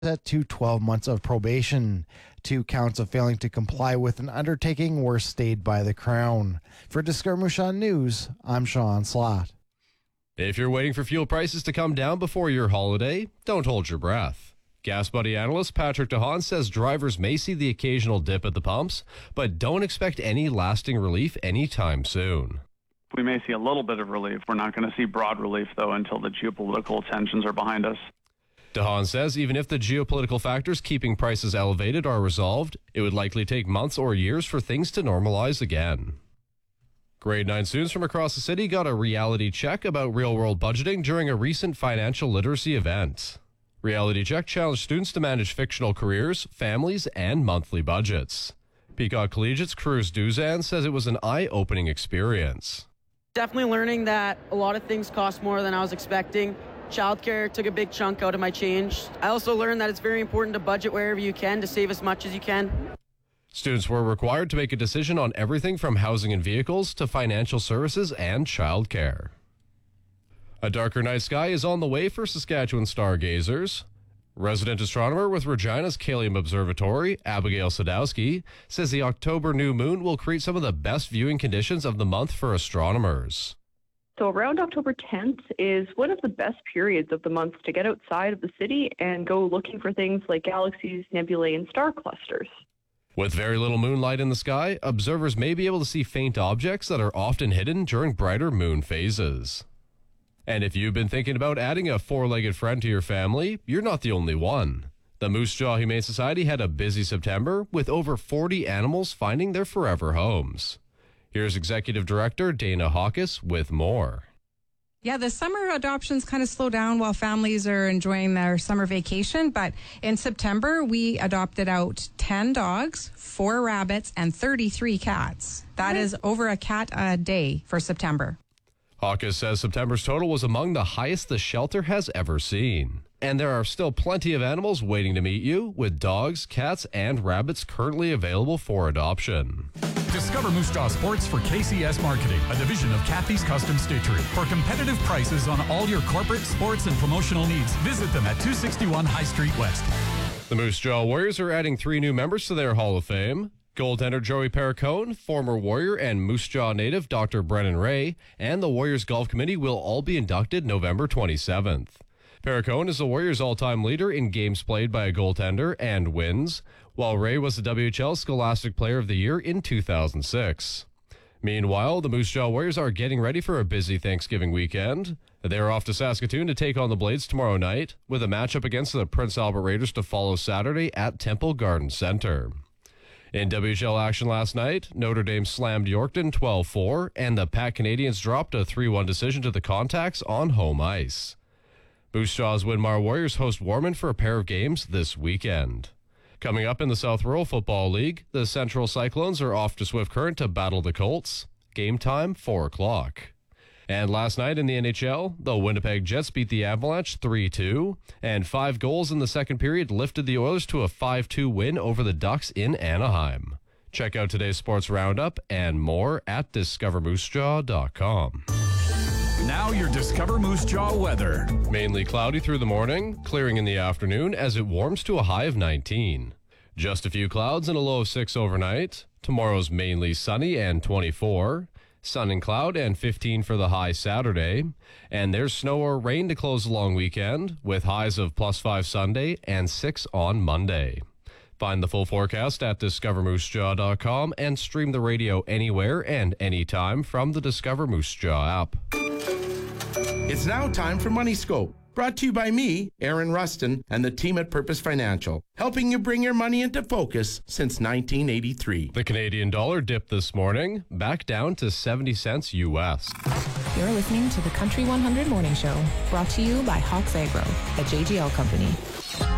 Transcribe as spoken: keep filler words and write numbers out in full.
Set to twelve months of probation. Two counts of failing to comply with an undertaking were stayed by the Crown. For Discover Moose Jaw News, I'm Sean Slott. If you're waiting for fuel prices to come down before your holiday, don't hold your breath. Gas Buddy analyst Patrick DeHaan says drivers may see the occasional dip at the pumps, but don't expect any lasting relief anytime soon. We may see a little bit of relief. We're not going to see broad relief, though, until the geopolitical tensions are behind us. DeHaan says even if the geopolitical factors keeping prices elevated are resolved, it would likely take months or years for things to normalize again. Grade nine students from across the city got a reality check about real-world budgeting during a recent financial literacy event. Reality Check challenged students to manage fictional careers, families, and monthly budgets. Peacock Collegiate's Cruz Duzan says it was an eye-opening experience. Definitely learning that a lot of things cost more than I was expecting. Childcare took a big chunk out of my change. I also learned that it's very important to budget wherever you can to save as much as you can. Students were required to make a decision on everything from housing and vehicles to financial services and childcare. A darker night sky is on the way for Saskatchewan stargazers. Resident astronomer with Regina's Kalium Observatory, Abigail Sadowski, says the October new moon will create some of the best viewing conditions of the month for astronomers. So around October tenth is one of the best periods of the month to get outside of the city and go looking for things like galaxies, nebulae, and star clusters. With very little moonlight in the sky, observers may be able to see faint objects that are often hidden during brighter moon phases. And if you've been thinking about adding a four-legged friend to your family, you're not the only one. The Moose Jaw Humane Society had a busy September with over forty animals finding their forever homes. Here's Executive Director Dana Hawkes with more. Yeah, the summer adoptions kind of slow down while families are enjoying their summer vacation. But in September, we adopted out ten dogs, four rabbits, and thirty-three cats. That is over a cat a day for September. Hawkes says September's total was among the highest the shelter has ever seen. And there are still plenty of animals waiting to meet you, with dogs, cats, and rabbits currently available for adoption. Discover Moose Jaw Sports for K C S Marketing, a division of Kathy's Custom Stitchery. For competitive prices on all your corporate, sports, and promotional needs, visit them at two sixty-one High Street West. The Moose Jaw Warriors are adding three new members to their Hall of Fame. Goaltender Joey Perricone, former Warrior and Moose Jaw native Doctor Brennan Ray, and the Warriors Golf Committee will all be inducted November twenty-seventh. Perricone is the Warriors' all-time leader in games played by a goaltender and wins, while Ray was the W H L Scholastic Player of the Year in two thousand six. Meanwhile, the Moose Jaw Warriors are getting ready for a busy Thanksgiving weekend. They are off to Saskatoon to take on the Blades tomorrow night, with a matchup against the Prince Albert Raiders to follow Saturday at Temple Garden Center. In W H L action last night, Notre Dame slammed Yorkton twelve four, and the Pac Canadians dropped a three one decision to the Contacts on home ice. Moose Jaw's Winmar Warriors host Warman for a pair of games this weekend. Coming up in the South Rural Football League, the Central Cyclones are off to Swift Current to battle the Colts. Game time, four o'clock. And last night in the N H L, the Winnipeg Jets beat the Avalanche three two, and five goals in the second period lifted the Oilers to a five two win over the Ducks in Anaheim. Check out today's sports roundup and more at discover moose jaw dot com. Now your Discover Moose Jaw weather. Mainly cloudy through the morning, clearing in the afternoon as it warms to a high of nineteen. Just a few clouds and a low of six overnight. Tomorrow's mainly sunny and twenty-four. Sun and cloud and fifteen for the high Saturday. And there's snow or rain to close the long weekend, with highs of plus five Sunday and six on Monday. Find the full forecast at discover moose jaw dot com and stream the radio anywhere and anytime from the Discover Moose Jaw app. It's now time for Money Scope, brought to you by me, Aaron Rustin, and the team at Purpose Financial, helping you bring your money into focus since nineteen eighty-three. The Canadian dollar dipped this morning, back down to seventy cents U S. You're listening to the Country one hundred Morning Show, brought to you by Hawks Agro, a J G L company.